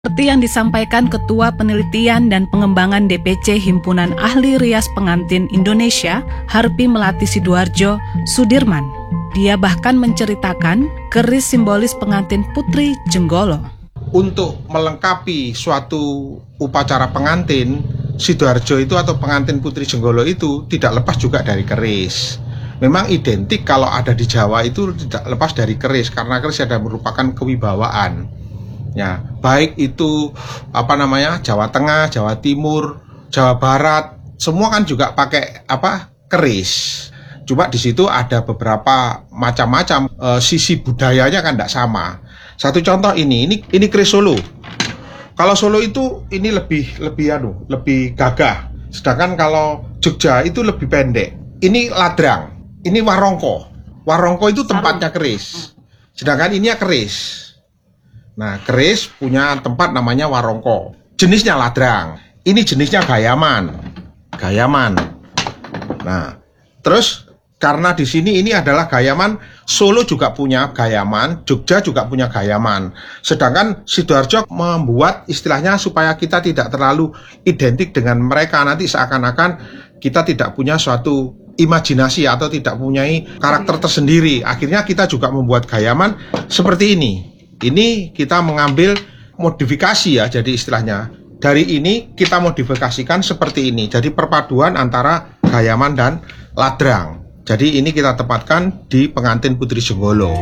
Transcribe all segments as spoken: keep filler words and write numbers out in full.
Seperti yang disampaikan Ketua Penelitian dan Pengembangan D P C Himpunan Ahli Rias Pengantin Indonesia, Harpi Melati Sidoarjo Sudirman. Dia bahkan menceritakan keris simbolis pengantin Putri Jenggolo. Untuk melengkapi suatu upacara pengantin, Sidoarjo itu atau pengantin Putri Jenggolo itu tidak lepas juga dari keris. Memang identik kalau ada di Jawa itu tidak lepas dari keris, karena keris ada merupakan kewibawaan. Ya, baik itu apa namanya Jawa Tengah, Jawa Timur, Jawa Barat, semua kan juga pakai apa keris. Cuma di situ ada beberapa macam-macam e, sisi budayanya kan tidak sama. Satu contoh ini, ini ini keris Solo. Kalau Solo itu ini lebih lebih anu, lebih gagah. Sedangkan kalau Jogja itu lebih pendek. Ini ladrang, ini warongko. Warongko itu tempatnya keris. Sedangkan ini ya keris. Nah, keris punya tempat namanya warongko. Jenisnya ladrang. Ini jenisnya gayaman. Gayaman. Nah, terus karena di sini ini adalah gayaman, Solo juga punya gayaman, Jogja juga punya gayaman. Sedangkan Sidoarjo membuat istilahnya supaya kita tidak terlalu identik dengan mereka, nanti seakan-akan kita tidak punya suatu imajinasi atau tidak punya karakter tersendiri. Akhirnya kita juga membuat gayaman seperti ini. Ini kita mengambil modifikasi ya, jadi istilahnya dari ini kita modifikasikan seperti ini. Jadi perpaduan antara gayaman dan ladrang. Jadi ini kita tempatkan di pengantin Putri Jenggolo.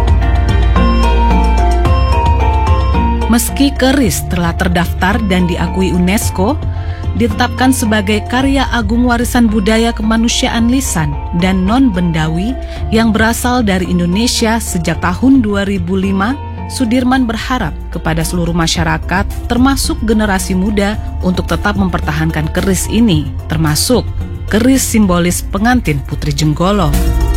Meski keris telah terdaftar dan diakui UNESCO, ditetapkan sebagai karya agung warisan budaya kemanusiaan lisan dan non-bendawi yang berasal dari Indonesia sejak tahun dua ribu lima, Sudirman berharap kepada seluruh masyarakat, termasuk generasi muda, untuk tetap mempertahankan keris ini, termasuk keris simbolis pengantin Putri Jenggolo.